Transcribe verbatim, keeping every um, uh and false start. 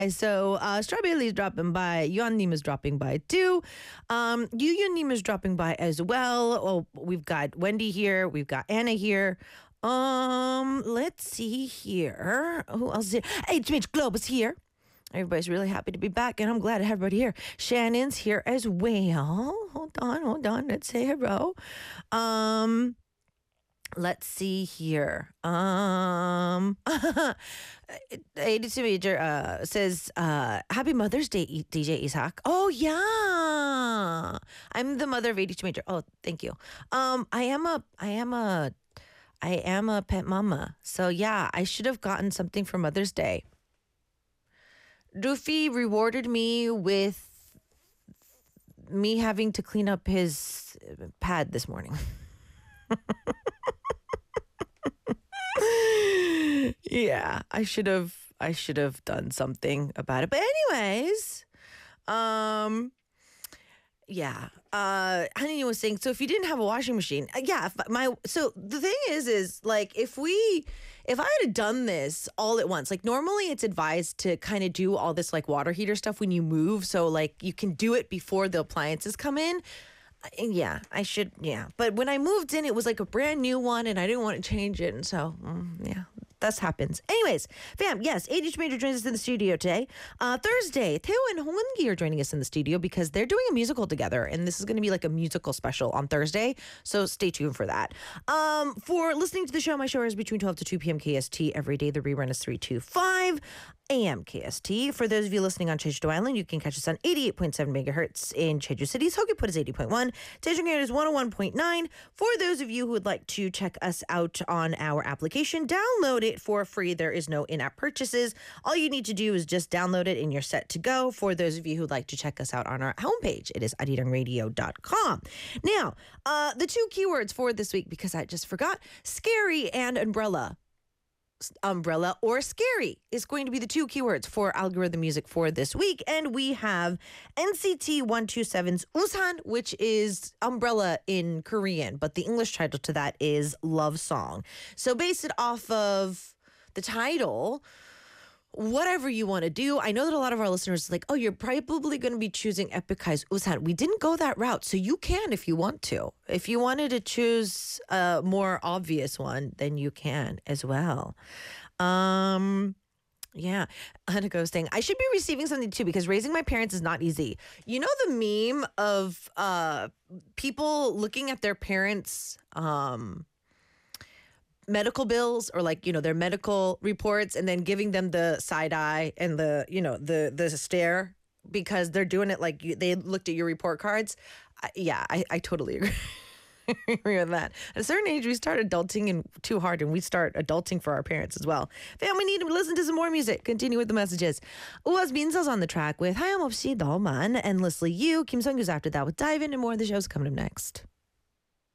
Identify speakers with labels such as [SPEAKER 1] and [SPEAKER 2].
[SPEAKER 1] So uh, Strawberry's dropping by. Yeonnim is dropping by too. Um, Yu Yeonnim is dropping by as well. Oh, we've got Wendy here. We've got Anna here. Um, let's see here. Who else is here? H M H Globe is here. Everybody's really happy to be back, and I'm glad to have everybody here. Shannon's here as well. Hold on, hold on. Let's say hello. Um, let's see here. Um, eighty-two Major uh, says, uh, Happy Mother's Day, D J Ishak. Oh, yeah. I'm the mother of eighty-two Major. Oh, thank you. Um, I am a, I am a, I am a pet mama. So, yeah, I should have gotten something for Mother's Day. Rufy rewarded me with me having to clean up his pad this morning. Yeah, I should have I should have done something about it. But anyways, um yeah. Uh Honey was saying, so if you didn't have a washing machine, uh, yeah, if my so the thing is is like if we if I had done this all at once, like normally it's advised to kind of do all this like water heater stuff when you move, so like you can do it before the appliances come in. And yeah, I should, yeah. But when I moved in, it was like a brand new one, and I didn't want to change it. And so, mm, yeah, that happens. Anyways, fam, yes, eighty-two Major joins us in the studio today. Uh, Thursday, Theo and Hongwon-gi are joining us in the studio because they're doing a musical together, and this is going to be like a musical special on Thursday. So stay tuned for that. Um, for listening to the show, my show is between twelve to two p.m. K S T every day. The rerun is three two five A M K S T. For those of you listening on Jeju Island, you can catch us on eighty-eight point seven megahertz in Jeju City's Hoguput is eighty point one. Daejeon is one oh one point nine. For those of you who would like to check us out on our application, download it for free. There is no in-app purchases. All you need to do is just download it and you're set to go. For those of you who would like to check us out on our homepage, it is arirang radio dot com. Now, uh, the two keywords for this week, because I just forgot, scary and umbrella. Umbrella or scary is going to be the two keywords for algorithm music for this week. And we have N C T one twenty-seven's Usan, which is umbrella in Korean, but the English title to that is Love Song. So base it off of the title, whatever you want to do. I know that a lot of our listeners are like, oh, you're probably going to be choosing Epicai's Usan. We didn't go that route, so you can if you want to. If you wanted to choose a more obvious one, then you can as well. Um, yeah. Hanako was saying, I should be receiving something too because raising my parents is not easy. You know the meme of uh, people looking at their parents' um, medical bills or like, you know, their medical reports and then giving them the side eye and the, you know, the the stare because they're doing it like you, they looked at your report cards. I, yeah, I, I totally agree. agree with that. At a certain age, we start adulting and too hard and we start adulting for our parents as well. Fam, we need to listen to some more music. Continue with the messages. Uaz Minza's on the track with 하염없이 너만, Endlessly You. Kim Sung-yu's after that with Dive In, and more of the show's coming up next.